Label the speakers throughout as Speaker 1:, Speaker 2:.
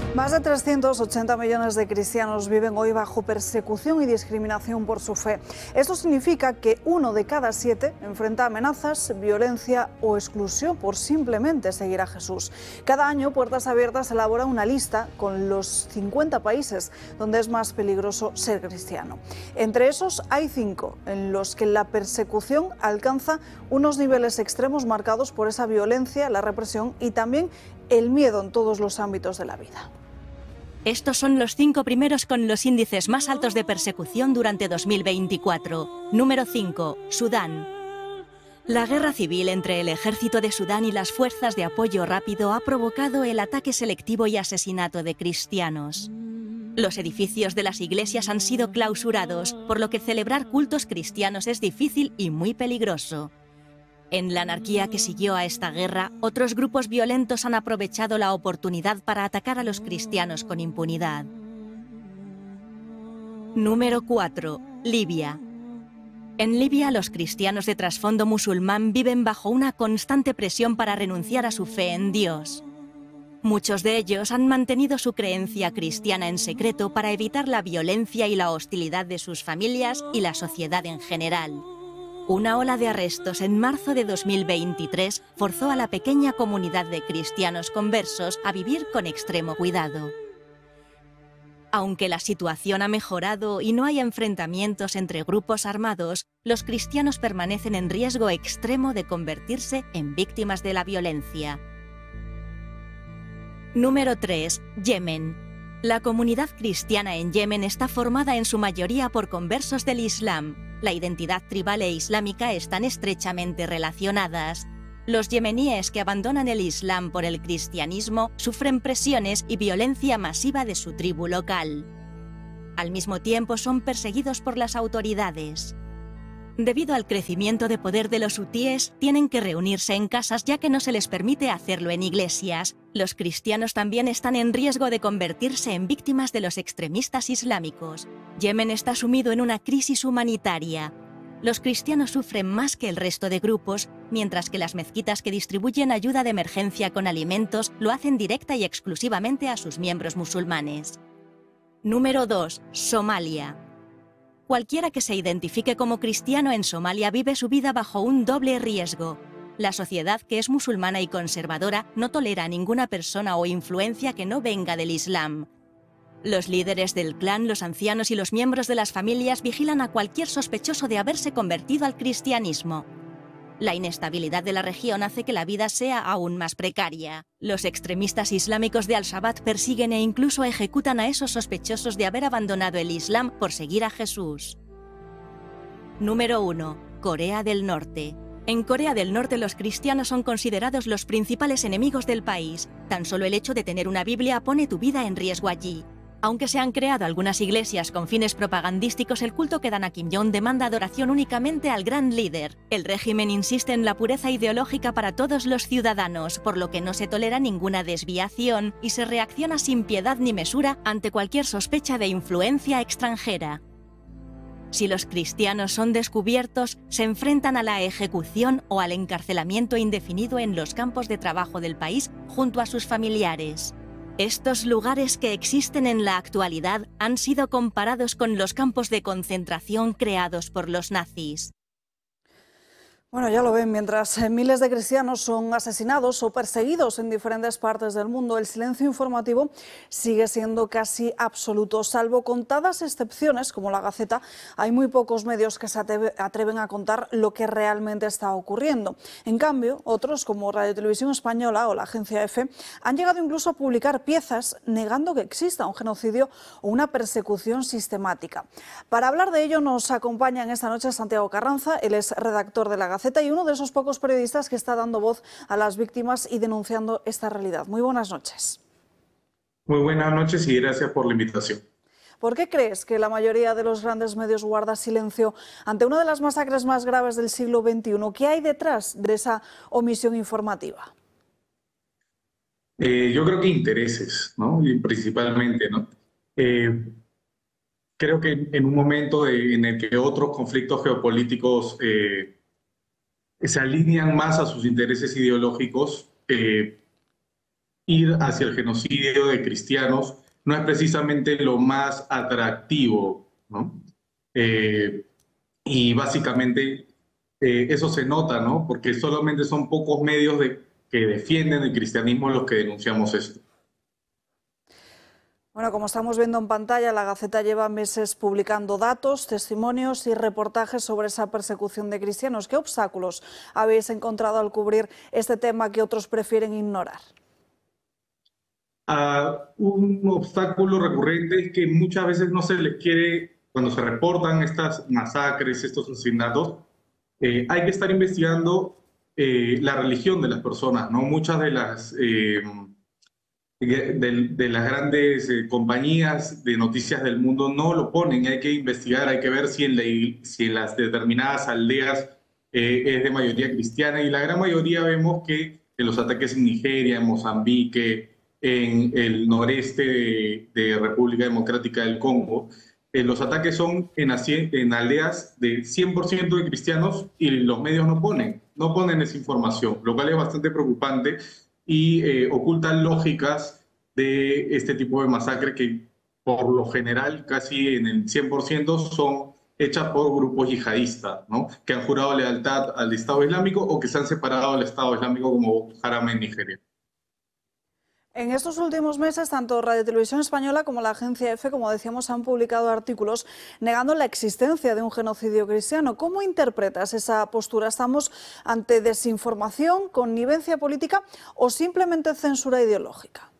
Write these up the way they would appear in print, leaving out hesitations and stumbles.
Speaker 1: Más de 380 millones de cristianos viven hoy bajo persecución y discriminación por su fe. Esto significa que 1 de cada 7 enfrenta amenazas, violencia o exclusión por simplemente seguir a Jesús. Cada año, Puertas Abiertas elabora una lista con los 50 países donde es más peligroso ser cristiano. Entre esos hay 5 en los que la persecución alcanza unos niveles extremos marcados por esa violencia, la represión y también el miedo en todos los ámbitos de la vida.
Speaker 2: Estos son los 5 primeros con los índices más altos de persecución durante 2024. Número 5. Sudán. La guerra civil entre el ejército de Sudán y las fuerzas de apoyo rápido ha provocado el ataque selectivo y asesinato de cristianos. Los edificios de las iglesias han sido clausurados, por lo que celebrar cultos cristianos es difícil y muy peligroso. En la anarquía que siguió a esta guerra, otros grupos violentos han aprovechado la oportunidad para atacar a los cristianos con impunidad. Número 4. Libia. En Libia, los cristianos de trasfondo musulmán viven bajo una constante presión para renunciar a su fe en Dios. Muchos de ellos han mantenido su creencia cristiana en secreto para evitar la violencia y la hostilidad de sus familias y la sociedad en general. Una ola de arrestos en marzo de 2023 forzó a la pequeña comunidad de cristianos conversos a vivir con extremo cuidado. Aunque la situación ha mejorado y no hay enfrentamientos entre grupos armados, los cristianos permanecen en riesgo extremo de convertirse en víctimas de la violencia. Número 3. Yemen. La comunidad cristiana en Yemen está formada en su mayoría por conversos del Islam. La identidad tribal e islámica están estrechamente relacionadas. Los yemeníes que abandonan el Islam por el cristianismo sufren presiones y violencia masiva de su tribu local. Al mismo tiempo son perseguidos por las autoridades. Debido al crecimiento de poder de los hutíes, tienen que reunirse en casas ya que no se les permite hacerlo en iglesias. Los cristianos también están en riesgo de convertirse en víctimas de los extremistas islámicos. Yemen está sumido en una crisis humanitaria. Los cristianos sufren más que el resto de grupos, mientras que las mezquitas que distribuyen ayuda de emergencia con alimentos lo hacen directa y exclusivamente a sus miembros musulmanes. Número 2. Somalia. Cualquiera que se identifique como cristiano en Somalia vive su vida bajo un doble riesgo. La sociedad, que es musulmana y conservadora, no tolera a ninguna persona o influencia que no venga del Islam. Los líderes del clan, los ancianos y los miembros de las familias vigilan a cualquier sospechoso de haberse convertido al cristianismo. La inestabilidad de la región hace que la vida sea aún más precaria. Los extremistas islámicos de Al-Shabaab persiguen e incluso ejecutan a esos sospechosos de haber abandonado el Islam por seguir a Jesús. Número 1. Corea del Norte. En Corea del Norte los cristianos son considerados los principales enemigos del país. Tan solo el hecho de tener una Biblia pone tu vida en riesgo allí. Aunque se han creado algunas iglesias con fines propagandísticos, el culto que dan a Kim Jong demanda adoración únicamente al gran líder. El régimen insiste en la pureza ideológica para todos los ciudadanos, por lo que no se tolera ninguna desviación y se reacciona sin piedad ni mesura ante cualquier sospecha de influencia extranjera. Si los cristianos son descubiertos, se enfrentan a la ejecución o al encarcelamiento indefinido en los campos de trabajo del país junto a sus familiares. Estos lugares que existen en la actualidad han sido comparados con los campos de concentración creados por los nazis.
Speaker 1: Bueno, ya lo ven, mientras miles de cristianos son asesinados o perseguidos en diferentes partes del mundo, el silencio informativo sigue siendo casi absoluto. Salvo contadas excepciones, como la Gaceta, hay muy pocos medios que se atreven a contar lo que realmente está ocurriendo. En cambio, otros, como Radio Televisión Española o la agencia EFE, han llegado incluso a publicar piezas negando que exista un genocidio o una persecución sistemática. Para hablar de ello nos acompaña en esta noche Santiago Carranza. Él es redactor de la Gaceta y uno de esos pocos periodistas que está dando voz a las víctimas y denunciando esta realidad. Muy buenas noches.
Speaker 3: Muy buenas noches y gracias por la invitación.
Speaker 1: ¿Por qué crees que la mayoría de los grandes medios guarda silencio ante una de las masacres más graves del siglo XXI? ¿Qué hay detrás de esa omisión informativa?
Speaker 3: Yo creo que intereses, ¿no? Y principalmente, ¿no? Creo que en un momento en el que otros conflictos geopolíticos se alinean más a sus intereses ideológicos ir hacia el genocidio de cristianos no es precisamente lo más atractivo, ¿no? Eh, y básicamente eso se nota, ¿no? Porque solamente son pocos medios que defienden el cristianismo los que denunciamos esto.
Speaker 1: Bueno, como estamos viendo en pantalla, la Gaceta lleva meses publicando datos, testimonios y reportajes sobre esa persecución de cristianos. ¿Qué obstáculos habéis encontrado al cubrir este tema que otros prefieren ignorar?
Speaker 3: Un obstáculo recurrente es que muchas veces no se les quiere, cuando se reportan estas masacres, estos asesinatos, hay que estar investigando la religión de las personas, ¿no? Muchas de las grandes compañías de noticias del mundo no lo ponen, hay que investigar, hay que ver si en las determinadas aldeas es de mayoría cristiana, y la gran mayoría vemos que en los ataques en Nigeria, en Mozambique, en el noreste de República Democrática del Congo, los ataques son en aldeas de 100% de cristianos y los medios no ponen esa información, lo cual es bastante preocupante y ocultan lógicas de este tipo de masacre que por lo general, casi en el 100%, son hechas por grupos yihadistas, ¿no? Que han jurado lealtad al Estado Islámico o que se han separado del Estado Islámico, como Boko Haram en Nigeria.
Speaker 1: En estos últimos meses, tanto Radio Televisión Española como la agencia EFE, como decíamos, han publicado artículos negando la existencia de un genocidio cristiano. ¿Cómo interpretas esa postura? ¿Estamos ante desinformación, connivencia política o simplemente censura ideológica?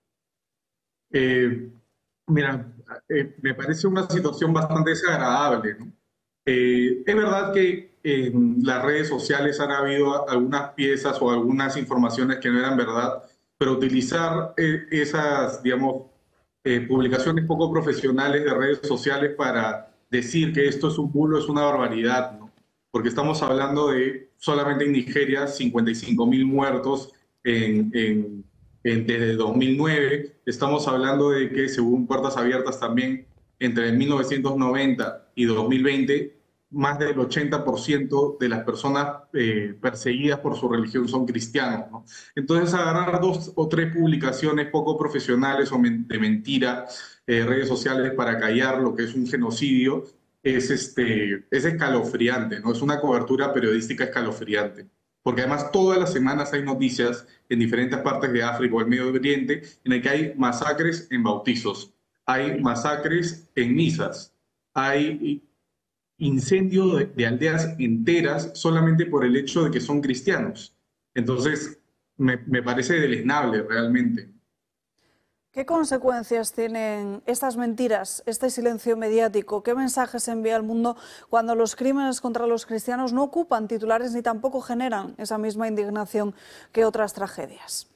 Speaker 3: Mira, me parece una situación bastante desagradable, ¿no? Es verdad que en las redes sociales han habido algunas piezas o algunas informaciones que no eran verdad, pero utilizar esas, digamos, publicaciones poco profesionales de redes sociales para decir que esto es un bulo es una barbaridad, ¿no? Porque estamos hablando de solamente en Nigeria 55.000 muertos desde 2009. Estamos hablando de que, según Puertas Abiertas también, entre 1990 y 2020, más del 80% de las personas perseguidas por su religión son cristianos, ¿no? Entonces, agarrar 2 o 3 publicaciones poco profesionales o de mentira, redes sociales, para callar lo que es un genocidio, es escalofriante, ¿no? Es una cobertura periodística escalofriante. Porque además todas las semanas hay noticias en diferentes partes de África o el Medio Oriente en el que hay masacres en bautizos, hay masacres en misas, hay incendio de aldeas enteras solamente por el hecho de que son cristianos. Entonces, me parece deleznable realmente.
Speaker 1: ¿Qué consecuencias tienen estas mentiras, este silencio mediático? ¿Qué mensajes se envía al mundo cuando los crímenes contra los cristianos no ocupan titulares ni tampoco generan esa misma indignación que otras tragedias?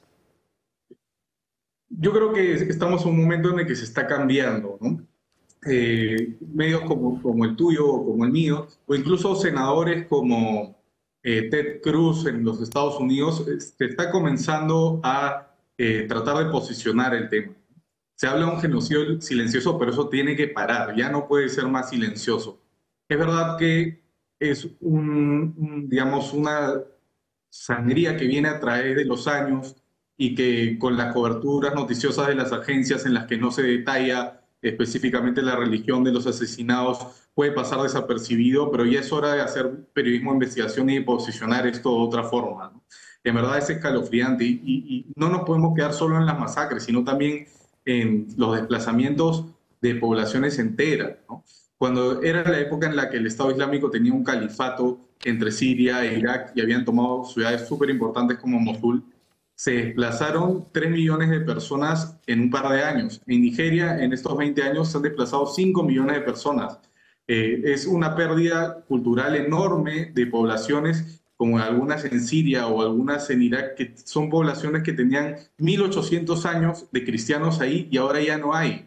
Speaker 3: Yo creo que estamos en un momento en el que se está cambiando, ¿no? Medios como el tuyo o como el mío, o incluso senadores como Ted Cruz en los Estados Unidos, se está comenzando a tratar de posicionar el tema. Se habla de un genocidio silencioso, pero eso tiene que parar, ya no puede ser más silencioso. Es verdad que es digamos, una sangría que viene a través de los años y que con las coberturas noticiosas de las agencias en las que no se detalla específicamente la religión de los asesinados puede pasar desapercibido, pero ya es hora de hacer periodismo de investigación y de posicionar esto de otra forma, ¿no? En verdad es escalofriante y no nos podemos quedar solo en las masacres, sino también en los desplazamientos de poblaciones enteras, ¿no? Cuando era la época en la que el Estado Islámico tenía un califato entre Siria e Irak y habían tomado ciudades súper importantes como Mosul, se desplazaron 3 millones de personas en un par de años. En Nigeria, en estos 20 años, se han desplazado 5 millones de personas. Es una pérdida cultural enorme de poblaciones, como algunas en Siria o algunas en Irak, que son poblaciones que tenían 1800 años de cristianos ahí y ahora ya no hay.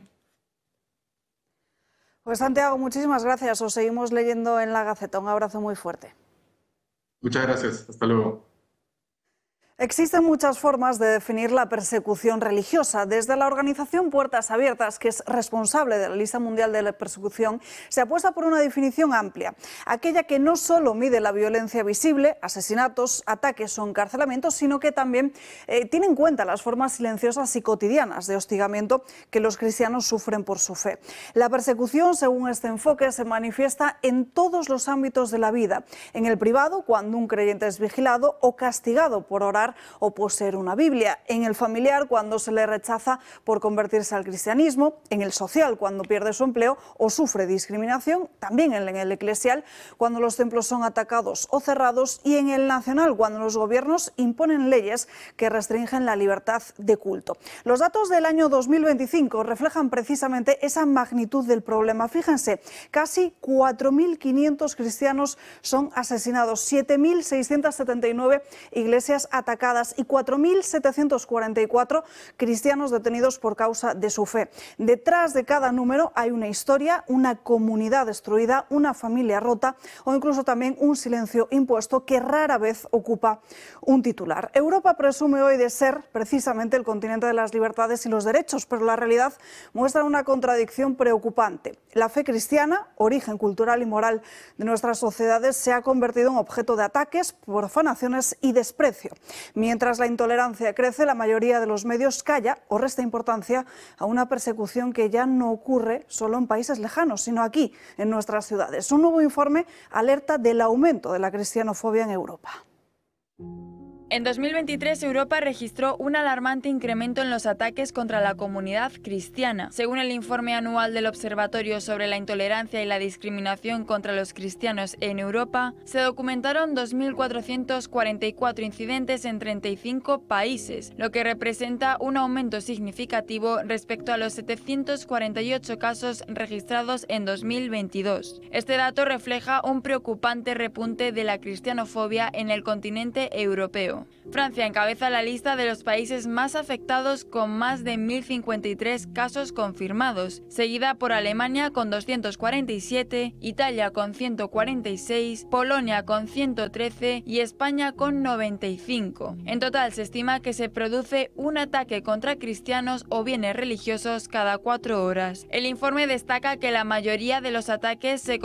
Speaker 1: Pues Santiago, muchísimas gracias. Os seguimos leyendo en la Gaceta. Un abrazo muy fuerte.
Speaker 3: Muchas gracias. Hasta luego.
Speaker 1: Existen muchas formas de definir la persecución religiosa. Desde la organización Puertas Abiertas, que es responsable de la lista mundial de la persecución, se apuesta por una definición amplia, aquella que no solo mide la violencia visible, asesinatos, ataques o encarcelamientos, sino que también tiene en cuenta las formas silenciosas y cotidianas de hostigamiento que los cristianos sufren por su fe. La persecución, según este enfoque, se manifiesta en todos los ámbitos de la vida: en el privado, cuando un creyente es vigilado o castigado por orar o poseer una Biblia; en el familiar, cuando se le rechaza por convertirse al cristianismo; en el social, cuando pierde su empleo o sufre discriminación; también en el eclesial, cuando los templos son atacados o cerrados; y en el nacional, cuando los gobiernos imponen leyes que restringen la libertad de culto. Los datos del año 2025 reflejan precisamente esa magnitud del problema. Fíjense, casi 4.500 cristianos son asesinados, 7.679 iglesias atacadas y 4.744 cristianos detenidos por causa de su fe. Detrás de cada número hay una historia, una comunidad destruida, una familia rota o incluso también un silencio impuesto que rara vez ocupa un titular. Europa presume hoy de ser precisamente el continente de las libertades y los derechos, pero la realidad muestra una contradicción preocupante. La fe cristiana, origen cultural y moral de nuestras sociedades, se ha convertido en objeto de ataques, profanaciones y desprecio. Mientras la intolerancia crece, la mayoría de los medios calla o resta importancia a una persecución que ya no ocurre solo en países lejanos, sino aquí, en nuestras ciudades. Un nuevo informe alerta del aumento de la cristianofobia en Europa.
Speaker 4: En 2023, Europa registró un alarmante incremento en los ataques contra la comunidad cristiana. Según el informe anual del Observatorio sobre la Intolerancia y la Discriminación contra los Cristianos en Europa, se documentaron 2.444 incidentes en 35 países, lo que representa un aumento significativo respecto a los 748 casos registrados en 2022. Este dato refleja un preocupante repunte de la cristianofobia en el continente europeo. Francia encabeza la lista de los países más afectados con más de 1.053 casos confirmados, seguida por Alemania con 247, Italia con 146, Polonia con 113 y España con 95. En total se estima que se produce un ataque contra cristianos o bienes religiosos cada 4 horas. El informe destaca que la mayoría de los ataques se